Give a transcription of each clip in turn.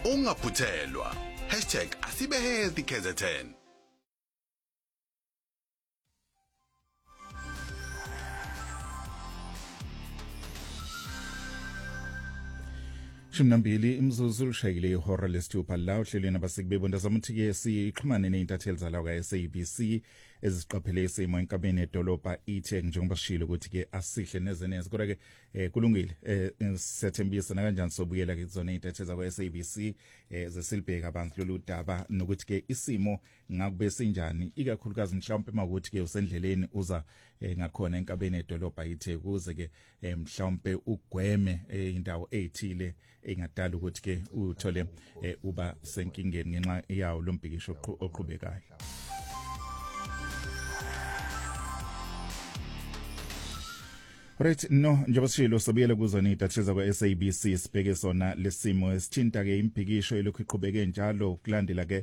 Ungaphuthelwa. #asibehealthy KZN. Shimnambili imzuzu lishayile ihora lesithupha la uhlelweni abasikubebonda zamuthi-ke sixhumane ney'ntatheli zalawo ka-SABC eziqaphele isimo enkabeni edolobha ithe njengoba sishilo ukuthi-ke asihle neze neze kodwa-ke kulungile siyathembisa nakanjani sobuyela-ke kuzona iy'ntatheli zakwa-SABC zesilibheka abanzi lolu daba nokuthi-ke isimo ngakube sinjani ikakhulukazi mhlawumpe mawukuthi-ke usendleleni uza ngakhona enkabeni edolobha ithe kuze-ke mhlawumpe ugweme indawo ey'thile engadala ukuthi-ke uthole uba senkingeni ngenxa yawo lo mbhikisho oqhubekayo. Right, no, njengoba sishilo sobuyela kuzona iy'ntatheli zakwa-SABC sibheke sona lesimo esithinta-ke imbhikisho elokhu iqhubeke njalo kulandela-ke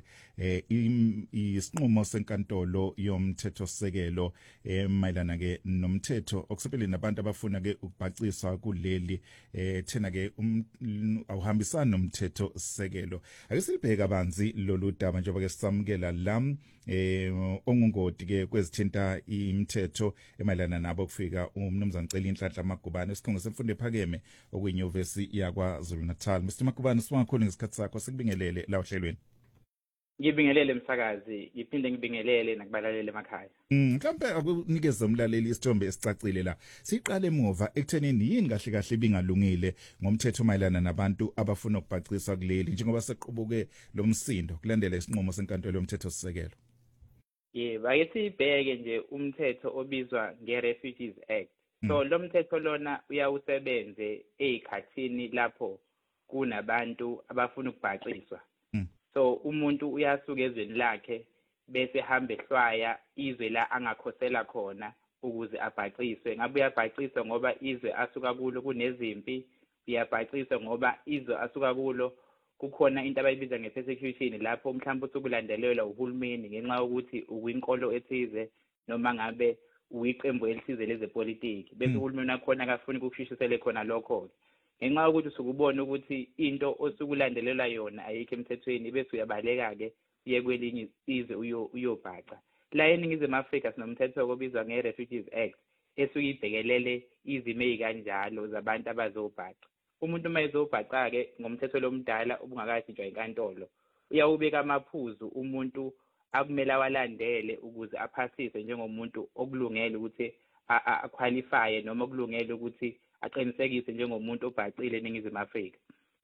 isinqumo senkantolo yomthethosisekelo mayelana-ke nomthetho okusebenzela nabantu abafuna-ke ukubhaciswa kuleli thena-ke awuhambisani nomthetho sisekelo. Ake silibheke abanzi lolu daba njengoba-ke sisamukela la ongungoti-ke kwezithinta imithetho emayelana nabo kufika umnumzane Inhlanhla Magubane esikhungo semfundo ephakeme okuyinyuvesi yakwaZulu Natal. Mr Magubane, sibangakhona ngesikhathi sakho sikubingelele la ohlelweni. Ngibingelele msakazi, ngiphinde ngibingelele nakubalaleli emakhaya. Mhlawumbe akunikeze umlaleli isithombe esicacile la. Siqale emuva ekuthenini yini kahle kahle bingalungile ngomthetho mayelana nabantu abafuna ukubhaciswa kuleli njengoba seqhubuke lo msindo kulandela isinqumo senkantolo yomthethosisekelo. Yebo, ake sibheke nje umthetho obizwa nge-Refugees Act. So lo mthetho lona uyawusebenze ezikhathini lapho kunabantu abafuna ukubhaciswa. So umuntu uyasuka ezweni lakhe bese hamba ehlwaya izwe la angakhosela khona ukuze abhaciswe. Ngabe uyabhaciswa ngoba izwe asuka kulo kunezimpi, uyabhaciswa ngoba izwe asuka kulo kukhona into abayibiza nge-persecution lapho mhlawumbe usukulandelelwa uhulumeni ngenxa yokuthi ukwinkolo ethize noma ngabe uyiqembu elithize lezepolitiki bese uhulumeni akhona akafuni ukushishisele khona lokho ngenxa yokuthi usukubona ukuthi into osukulandelela yona ayikho emthethweni bese uyabaleka-ke uye kwelinye izwe uyobhaca. La eNingizimu Afrika sinomthetho obizwa nge-Refugees Act esuyibhekelele izimo ey'kanjalo zabantu abazobhaca. Umuntu uma ezobhaca-ke ngomthetho lo mdala obungakashintshwa inkantolo uyawubeka amaphuzu umuntu akumele awalandele ukuze aphasiswe njengomuntu okulungele ukuthi aqualifye noma okulungele ukuthi aqinisekise njengomuntu obhacile eNingizimu Afrika.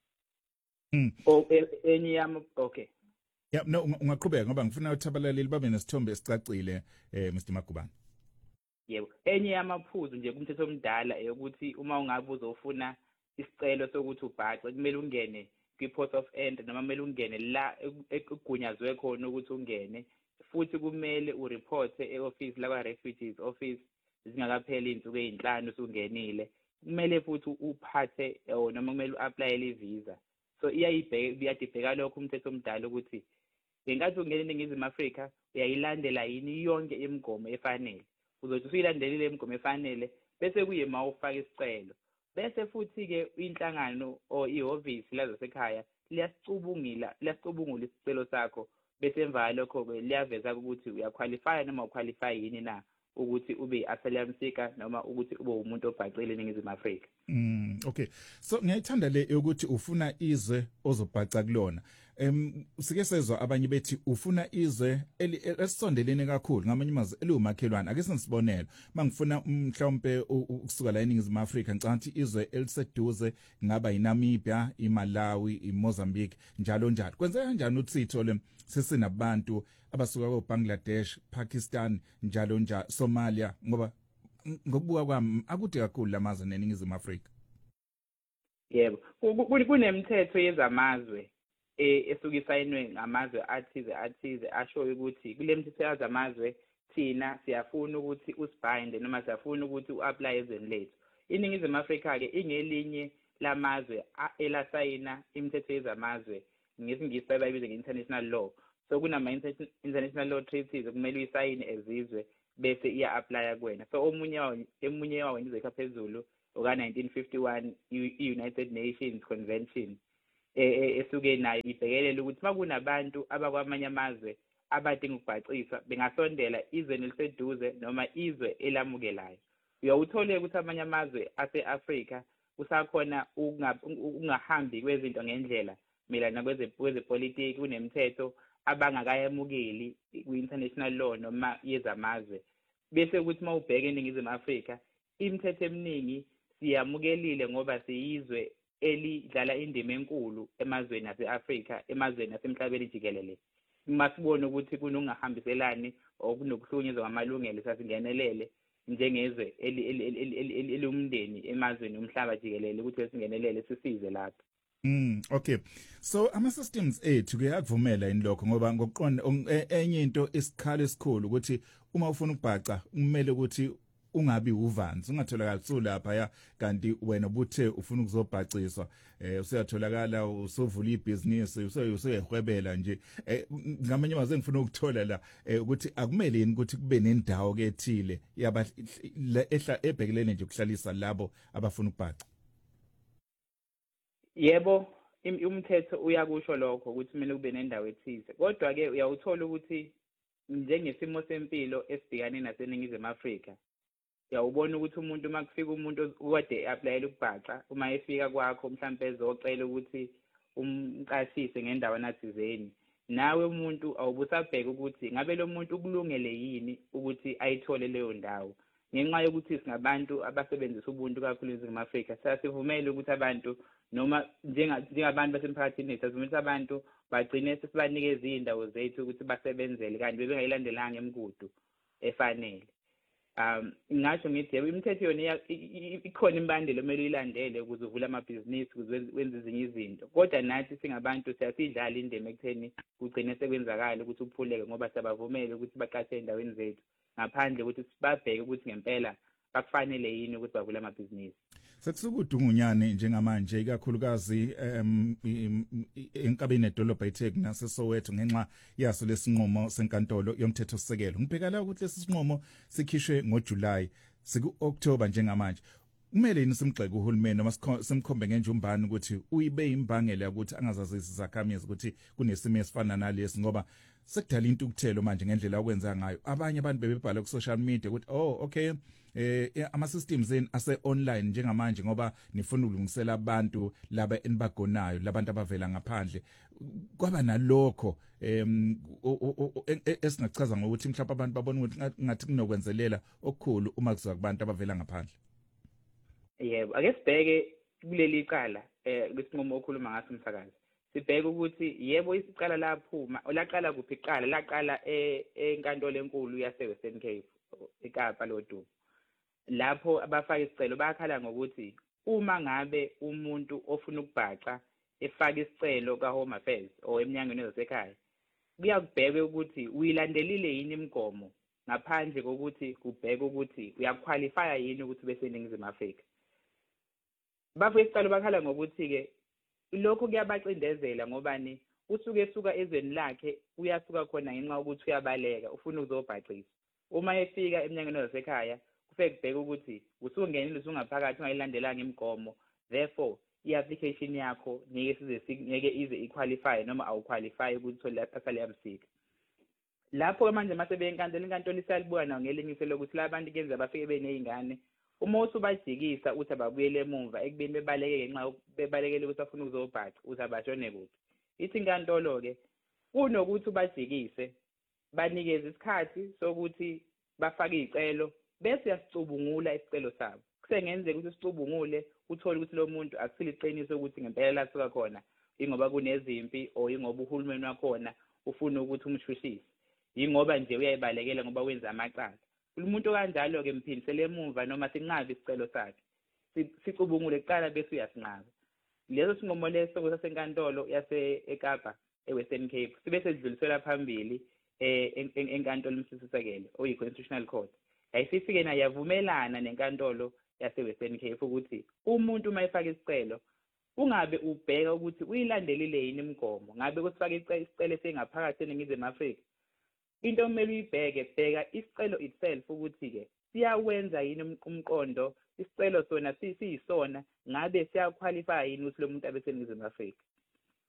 Enye yami okay. Yeah, no ungaqhubeka ngoba ngifuna ukuthi abalaleli babe nesithombe esicacile Mr Magubane. Yebo, enye yamaphuzu nje kumthetho omdala ukuthi uma ungabe uzofuna isicelo sokuthi ubhace kumele ungene kwi-port of entry noma kumele ungene la ekugunyazwe khona ukuthi ungene futhi kumele ureporte e-office lakwa-refugees office zingakapheli iy'nsuku ey'nhlanu usungenile. Kumele futhi uphathe noma kumele u-aplayele i-visa. So iyadibheka lokho umthetho omdala ukuthi ngenkathi ungena eNingizimu Afrika uyayilandela yini yonke imigomo efanele. Uzothi usuyilandelile imigomo efanele bese kuye ma ufaka isicelo. Bese futhi-ke inhlangano or ihhovisi lazasekhaya liyasicubungula isicelo sakho bese emva lokho-ke liyaveza ukuthi uyaqualify noma uqualify yini na ukuthi ube i-asylum seeker noma ukuthi ube umuntu obhacile eNingizimu Afrika. Okay, so ngiyayithanda le ukuthi ufuna izwe ozobhaca kulona. Sike sezwa abanye bethi ufuna izwe esisondelene kakhulu ngamanye amazwi eliwumakhelwane. Ake sisibonelo mangifuna mhlawumbe ukusuka la eNingizimu Afrika ngicabanga ukuthi izwe eliseduze ngaba iNamibia, iMalawi, iMozambique njalo njalo. Kwenzeka kanjani ukuthi sithole sesinabantu abasuka koBangladesh, Pakistan njalo njalo, Somalia ngoba ngokubuka kwami akude kakhulu lamazwe neNingizimu Afrika. Yebo, kunemithetho yezamazwe esukisayinwe ngamazwe athize ashoyo ukuthi kule mithetho yazamazwe thina siyafuna ukuthi usibhinde noma siyafuna ukuthi uapply ezweni lethu. INingizimu Afrika-ke ingelinye lamazwe elasayina imithetho yezamazwe ngesingisi abayibiza nge-international law. So kunama-international law treaties kumele uyisayine ezizwe bese iya-apply kuwena. So emunye wawo ngizwe phezulu oka-1951 i-United Nations Convention esuke nayo ibhekelele ukuthi makunabantu abakwamanye amazwe abadinga ukubhaciswa bengasondela izweni eliseduze noma izwe elamukelayo. Uyawuthole ukuthi amanye amazwe ase-Afrika kusakhona ungahambi kwezinto ngendlela melana kwezepolitiki kunemithetho abangakayamukeli ku-international law noma yezamazwe. Bese ukuthi mawubheka eNingizimu Afrika imithetho eminingi siyamukelile ngoba siyizwe elidlala indima enkulu emazweni ase-Afrika, emazweni asemhlabeni jikelele. Masibone ukuthi kunokungahambiselani okunokuhlukunyezwa ngamalungelo sasingenelele njengezwe elumndeni emazweni omhlaba jikelele ukuthi singenelele sisize lapho. Okay. So ama-systems ethu kuyakuvumela yini lokho ngoba ngokuqonda enye into isikhalo esikhulu ukuthi uma ufuna ukubhaca kumele ukuthi ungabi uvanzi ungatholakala lapha kanti wena ubuthe ufuna ukuzobhaciswa usiyatholakala usovula ibhizinisi usuyehwebela nje ngamanye amazwi ngifuna ukuthola la ukuthi akumele yini ukuthi kube nendawo kethile yaba ebhekelene nje ukuhlalisa labo abafuna ukubhaca. Yebo, umthetho uyakusho lokho ukuthi kumele kube nendawo ethize. Kodwa ke uyawuthola ukuthi njengesimo sempilo esibhekane naseNingizimu Afrika uyawubona ukuthi umuntu makufika umuntu ukade applyela ukubhaca uma efika kwakho mhlawumbe ezocela ukuthi umqashise ngendawo nathizeni nawe umuntu awubusabheka ukuthi ngabe lo muntu ukulungele yini ukuthi ayithole leyo ndawo. Ngenxa yokuthi singabantu abasebenzisa ubuntu kakhulu eNingizimu Afrika sasivumele ukuthi abantu noma njengabantu basemphakathini sasivumela abantu bagcine sesibanikeza izindawo zethu ukuthi basebenzele kanti bebengayilandelanga emigudu efanele. Ngasho ngithi imithetho yona ikhona imbandelo kumele uyilandele ukuze uvule amabhizinisi ukuze wenze ezinye izinto. Kodwa nathi singabantu siyasidlala indima ekutheni kugcine sekwenzakala ukuthi uphuleke ngoba sabavumele ukuthi baqashe endaweni zethu ngaphandle ukuthi sibabheke ukuthi ngempela bakufanele yini ukuthi bavule amabhizinisi. Sekusukudunyane njengamanje ikakhulukazi enkabeni edolobha iTheku naseSoweto ngenxa yaso lesinqumo senkantolo yomthetho sisekelo. Ngibheka la ukuthi lesi sinqumo sikhishwe ngoJuly siku-October njengamanje. Kumele yini simgxeke uhulumeni noma simkhombe ngenjumbani ukuthi uyibe imbangela ukuthi angazazisi izakhamizi ukuthi kunesimo esifana nalesi ngoba sekudala into ukuthelo manje ngendlela okwenza ngayo. Abanye abantu bebebhala ku social media ukuthi okay ama-systems eni ase-online njengamanje ngoba nifuna ukulungisela abantu laba enibagonayo labantu abavela ngaphandle kwaba nalokho esingachaza ngokuthi mhlawumbe abantu babona ukuthi ngathi kunokwenzelela okukhulu uma kuziwa kubantu abavela ngaphandle. Yebo, ake sibheke kuleli icala kwesinqumo okhuluma ngaso umsakazi. Sibheke ukuthi yebo isicala laphuma olaqala kuphi iqala laqala enkantolo enkulu yase-Western Cape eKapa lodumo. Lapho abafaka isicelo bakhala ngokuthi uma ngabe umuntu ofuna ukubhaca efaka isicelo kaHome Affairs eminyangweni wezasekhaya kuyakubheka ukuthi uyilandelile yini imigomo ngaphandle kokuthi kubheke ukuthi uyaqualify yini ukuthi bese eNingizimu Afrika. Bafike isicelo bakhala ngokuthi ke lokho kuyabacindezela ngobani usuke esuka ezweni lakhe uyasuka khona ngenxa ukuthi uyabaleka ufuna ukuzobhacisa. Uma efika eminyangweni wezasekhaya kufike kubheka ukuthi usungenile usungaphakathi ungayilandelanga imigomo, therefore i-application yakho ngeke ize iqualify noma awuqualify ukuthi uthole asale amsika. Lapho manje mase inkantolo isalibuka nayo ngelinye iso lokuthi labantu kenza bafike benezingane uma usubajikisa uthi ababuyele emuva ekubeni bebaleke ngenxa bebalekele ukuthi afuna ukuzobhaca uthi abashone kuphi. Ithi inkantolo ke kunokuthi ubajikise banikeze isikhathi sokuthi bafake izicelo bese yasicubungula isicelo sabo. Kusengenzeka ukuthi sicubungule uthole ukuthi lo muntu akusile iqiniso ukuthi ngempela la suka khona ingoba kunezimpi o ingoba uhulumeni wakhona ufuna ukuthi umshushise. Ingoba nje uyayibalekela ngoba wenza amacala. Umuntu kanjalo ke mphindisele emuva noma sinqabe isicelo sakhe. Sicubungule kuqala bese uyasinqaba. Leso sinqumo leso sasenkantolo yase eKapa eWestern Cape sibe sedluliselwa phambili enkantolo yomthethosisekelo oyi-Constitutional Court. Ayifike na yavumelana nenkantolo yase-Western Cape ukuthi umuntu uma efaka isicelo ungabe ubheka ukuthi uyilandelile yini imigomo ngabe kusifaka isicelo sengaphakathi eNingizimu Afrika. Into kumele uyibheke bheka isicelo itself ukuthi ke siyawenza yini umqondo isicelo sona siyisona ngabe siyaqualify yini ukuthi lo muntu abe seNingizimu Afrika.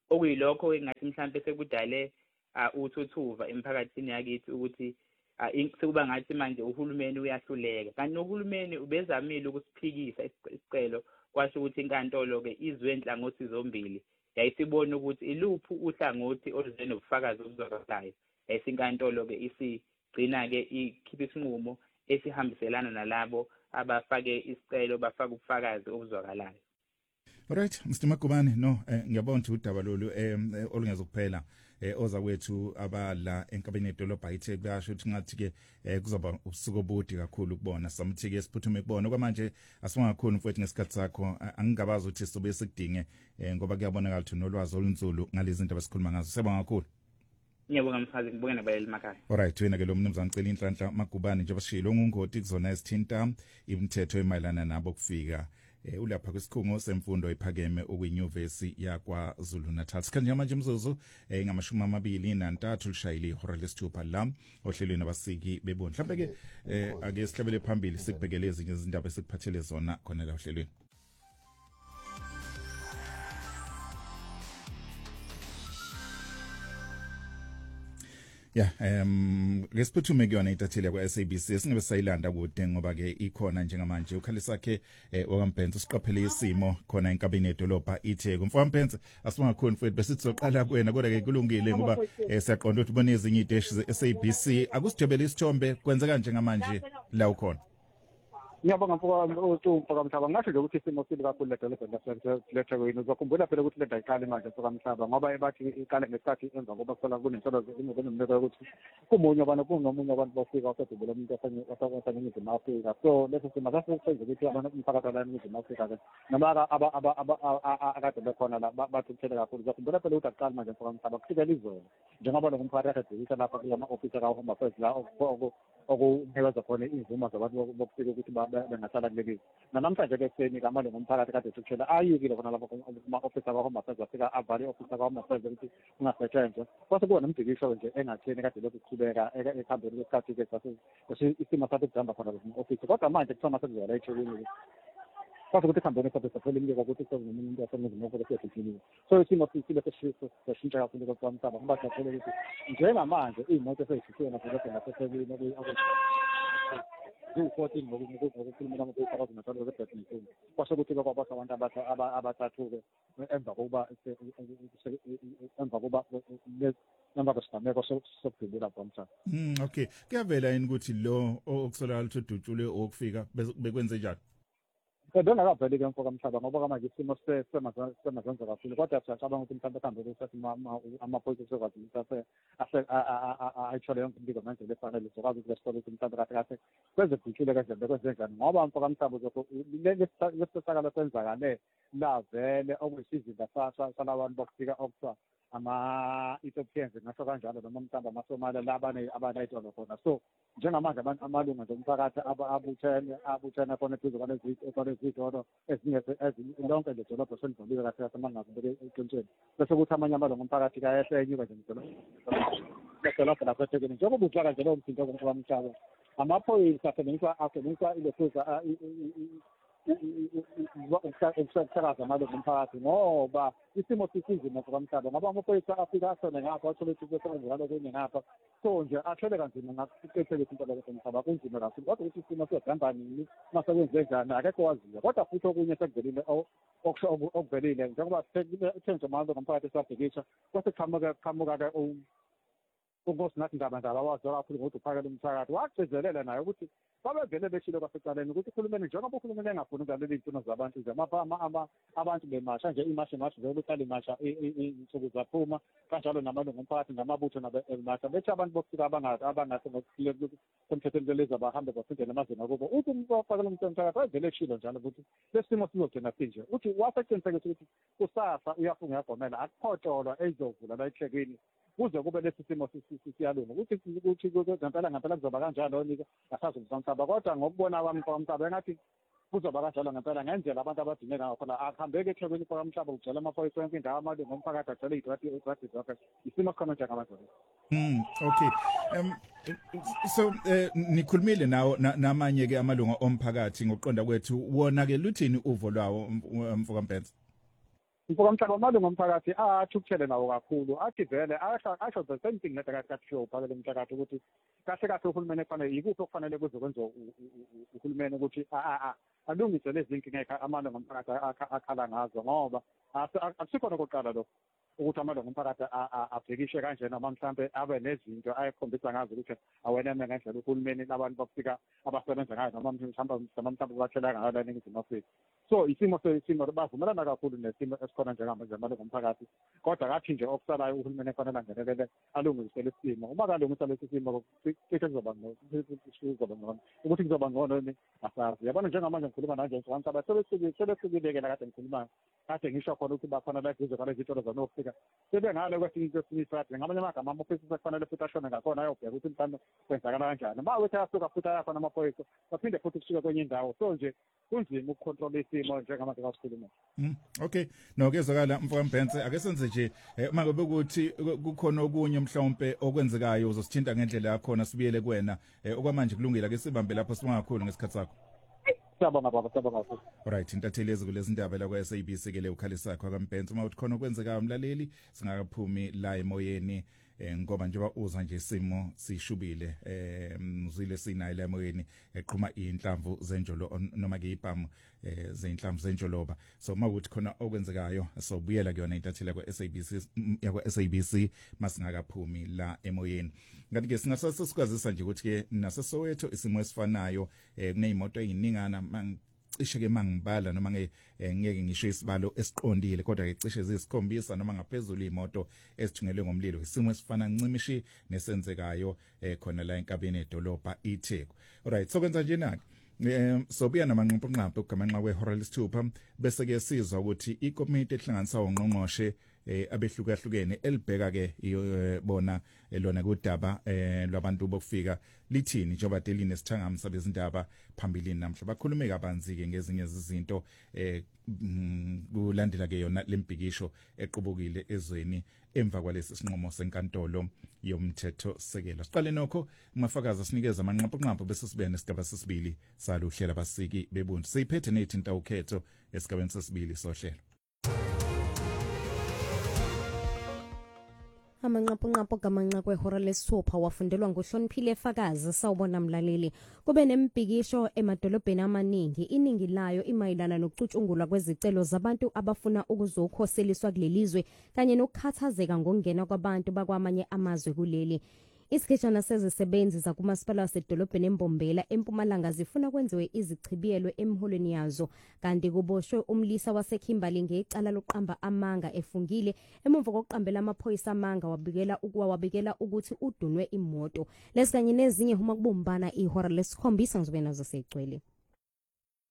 okuyilokho engathi mhlambe sekudale uthuthuva emphakathini yakithi ukuthi sekuba ngathi manje uhulumeni uyahluleka kanti nohulumeni ubezamile ukusiphikisa isicelo kwasho ukuthi inkantolo ke izwe enhlangothi zombili yayisibona ukuthi iluphi uhlangothi oluze nobufakazi obuzwakalayo yayisinkantolo ke isigcina ke ikhipha isinqumo esihambiselana nalabo abafake isicelo bafaka ubufakazi obuzwakalayo. Alright, Mr. Magubane, no, ngiyabona ukuthi udaba lolu olungezokuphela oza kwethu abala enkabeni edolobha ithe basho ukuthi ngathi ke kuzoba usuku obude kakhulu kubona samthi ke siphuthume kubona kwamanje asingakhona mfowethu ngesikhathi sakho angingabazi ukuthi sizobe sikudinge ngoba kuyabonakala ukuthi nolwazi olunzulu ngalezi zinto abasikhuluma ngazo. Siyabonga kakhulu. Ngiyabonga mfazi ngibonge nabaleli emakhaya. Alright, wena ke lo mnumzane Cela Inhlanhla Magubane njengoba sishilo ungungoti kuzona esithinta imithetho emayelana nabo kufika ulapha kwisikhungo semfundo ephakeme okuyinyuvesi yakwaZulu Natal. Sikhanje manje mzuzu ngamashumi 23 lishayile ihora lesithupha la ohlelweni abasiki bebona. Mhlawumbe ke ake sihlabele phambili sikubhekele ezinye izindaba esikuphathele zona khona la ohlelweni. Ngesiphuthume kuyona intatheli yakwa SABC singabe sayilanda kude ngoba ke ikhona njengamanje ukhalisa ke okaMphensi siqaphele isimo khona enkabeni edolobha iTheku. Mfowethu asingakhona mfowethu bese sizoqala kuwena kodwa ke kulungile ngoba siyaqonda ukuthi bone ezinye iteshi zeSABC akusijebele isithombe kwenzeka njengamanje la ukhona. Ngiyabonga mfowethu Mhlaba ngasho nje ukuthi isimo sibi kakhulu ledolobha laseThekwini uzokhumbula phela ukuthi leda iqala manje Mhlaba ngoba ebathi iqala ngesikhathi emva koba kusola kunensolo zokunomleko ukuthi kumunye abantu bafika osedubula umuntu oseningizimu Afrika so leso simo sasenze ukuthi abantu umphakathi la eningizimu Afrika ke noma akade bekhona la bathi kuthele kakhulu uzokhumbula phela ukuthi aqala manje Mhlaba kufikela izolo njengoba lo mphakathi akadilisa lapha kuma office ka Home Affairs la okunikeza khona izimo zabantu bokufika ukuthi bengasala kuleli namhlanje ke seni kamalungu omphakathi kade thuthela ayikile khona lapho kuma-office ka-Home Affairs afika avale i-office ka-Home Affairs ukuthi kungasetshenzwa kwase kuba nomdikisho nje engatheni kade lokhu kuqhubeka ekuhambeni kwesikhathi ke isimo sathi kuhamba khona kuma-office kodwa manje kuthoma sekuzela eThekwini kwase ukuthi kuhambeni sabe saphela imike ukuthi sekunomunye umuntu waseningizimu Afrika siyadidiniwe so isimo sibe seshintsha kakhulu kwaMhlaba ngoba siyaphela ukuthi njengamanje iy'moto sey'shisiwe nasedolobheni laseThekwini 14 ngokukhulumela ngokufakazi nathalo kwebhethini kwasho ukuthi lokho abantu abathathu-ke emva kwesigameko sokudubula kwaMhlaba. Okay, kuyavela yini ukuthi lo okusolakala ukuthi udutshule okufika bekwenze njani? Bengakaveli-ke mfokaMhlaba ngoba kamanje isimo semazenza kakhulu kodwa siyacabanga ukuthi mhlawumbe kuhambe kusathi amaphoyisa sokwazi ukuthi ayithole yonke impilo ngendlela efanele sokwazi ukuthi lesitole ukuthi mhlawumbe kahle kwenze kudutshule kahle bekwenze njani ngoba mfokaMhlaba lesisakalo senzakale lavele okuyisizinda salabantu bokufika okuthiwa ama-Ethiopians ngasho kanjalo noma mhlawumbe amaSomali abanayitolo khona so njengamanje abantu amalunga zomphakathi abuthene khona phezu kwalezitolo ezinye lonke le dolobha selivulile kahle kasemangazi eqinisweni bese kuthi amanye amalunga omphakathi kayehle enyuka nje ledolobha laseThekwini njengoba utshaka nje lowo mthinto kwaMhlaba amaphoyisa asebenzisa ilekhuza ukusakaza amalunga omphakathi ngoba isimo sisizima kwaMhlaba ngoba amaphoyisa afika asone ngapha athole ukuthi kusebenza lokunye ngapha so nje ahlele kanzima ngakuqeqeshela into lokho kunzima kakhulu kodwa ukuthi isimo siyahamba nini mase kwenze njani akekho waziyo kodwa futhi okunye sekuvelile okuvelile njengoba thenje amalunga omphakathi esabhekisha kwase qhamuka-ke uNkosinathi Ndaba waziwa kakhulu ngokuthi uphakele umphakathi wagcizelela naye ukuthi babevele beshilo kwasecaleni ukuthi uhulumeni njengoba uhulumeni engafuni ukungalela iy'mfuno zabantu nje abantu bemasha nje imasha vele uhlala imasha iy'nsuku zaphuma kanjalo namalungu omphakathi ngamabutho nabemasha bethi abantu bokufika abangase ngokusemthethweni beleza bahambe baphindele emazweni akubo uthi umphakela umphakathi wayevele eshilo njalo ukuthi lesimo sizogcina sinje uthi waseqinisekisa ukuthi kusasa uyafunga uyagomela akuphotholwa ezovula la eThekwini kuze kube lesi simo siyalunga ukuthi ngempela kuzoba kanjalo-ke asazi umhlaba kodwa ngokubona kwami kwaMhlaba engathi kuzoba kanjalo ngempela ngendlela abantu abadingeka ngakhona akuhambeki eThekwini kwaMhlaba kugcwele amaphoyisa yonke indawo amalungu omphakathi agcwele iy'tradi zonke isimo sikhona njengabantu. Okay, so nikhulumile nawo namanye-ke amalunga omphakathi ngokuqonda kwethu wona-ke luthini uvo lwawo mfokaMphensi? mfokamhlaba amalungu omphakathi athukuthele nawo kakhulu athi vele asho the same thing kade show phakele umphakathi ukuthi kahle kahle uhulumeni kufanele yikuphi okufanele kuze kwenziwe uhulumeni ukuthi alungise lezi nkinga amalungu omphakathi akhala ngazo ngoba akusikhona kokuqala lo ukuthi amalungu omphakathi abhekishe kanje noma mhlambe abe nezinto ayekhombisa ngazo ukuthi aweneme ngendlela uhulumeni labantu bafika abasebenza ngayo noma mhlambe bathela ngayo la eNingizimu Afrika. So isimo bavumelana kakhulu nesimo esikhona njengamanje amalungu omphakathi kodwa kathi nje okusalayo uhulumeni kufanele angenelele alungise lesi simo. Uma kalungisa lesi simo cishe kuzoba ngcono ukuthi kuzoba ngcono ni asazi. Yabona njengamanje ngikhuluma manje ngizohamba sebesikile la kade ngikhuluma kade ngisho khona ukuthi bafanele kuze kwale zitolo zanofika sebengale kwesinye isikhathi ngamanye amagama amaphoyisa kufanele futhi ashone ngakhona ayobheka ukuthi mhlawumbe kwenzakala kanjani. Bawethi asuka futhi ayakhona amaphoyisa baphinde futhi kusuka kwenye indawo so nje kunzima ukucontrol isimo njengamanje ngasikhuluma. Okay, nokezakala mfowambenze ake senze nje mangabe ukuthi kukhona okunye mhlawumbe okwenzekayo uzosithinta ngendlela yakho sibiyele kuwena okwamanje kulungile ake sibambe lapho sibangakhulu ngesikhathi sakho. Siyabonga baba, siyabonga. Alright, intathelezi kulezi ndaba la kwa SABC ke le ukhali sakho akambenze uma uthi khona okwenzekayo umlaleli singakaphumi la emoyeni ngoba njengoba uza nje isimo sishubile mzile sinayo la emoyeni eqhuma inhlamvu zenjolo noma ke ipamu zeinhlamvu zenjoloba. So mawuthi khona okwenzekayo sobuyela kuyona intathela kwa SABC yakwa SABC masingakaphumi la emoyeni. Ngathi ke singasasikazisa nje ukuthi ke naseSoweto isimo esifanayo kuneyimoto eziningana cishe ke mangibala noma ngeke ngisho isibalo esiqondile kodwa ke cishe zisikhombisa noma ngaphezulu imoto esithungelwe ngomlilo isimo esifana ncimishi nesenzekayo khona la enkabeni edolobha iTheku. Alright, so kwenza nje naki sobuya namanqoqonqapho ugamanqa kwehora lesithupha bese ke sizwa ukuthi ikomiti ehlanganisa ongqongqoshe abehlukahlukene elibheka ke bona lona kudaba lwabantu bokufika lithini njengoba deline sithangami bezindaba phambili namhla bakhulume kabanzi ke ngezinye izinto kulandela ke yona lembhikisho eqhubukile ezweni emva kwalesi sinqumo senkantolo yomthetho sekela. Siqale nokho ngafakaza sinikeza amanqoqonqapho bese sibe nesigaba sesibili saluhlela basiki bebuntu seyiphethe nethinta ukhetho esigabeni sesibili sohlelo. Amanqaphunqapho gamanqa kwehora lesithupha wafundelwa nguHloniphile Fakazi sawubona mlaleli. Kube nembhikisho emadolobheni amaningi iningi layo imayilana nokucutshungulwa kwezicelo zabantu abafuna ukuzokhoseliswa kulelizwe kanye nokukhathazeka ngokungena kwabantu bakwamanye amazwe kuleli. Isigejana sezisebenzi zakumasipala wasedolobheni eMbombela eMpumalanga zifuna kwenziwe izichibiyelwe emholweni yazo kanti kuboshwe umlisa waseKimberley ngecala loqamba amanga efungile emumva kokuqambela amaphoyisa amanga wabikela ukuthi udunwe imoto. Lesikanye nezinye uma kubumbana ihora lesikhombisa ngizobe nazo segcwele.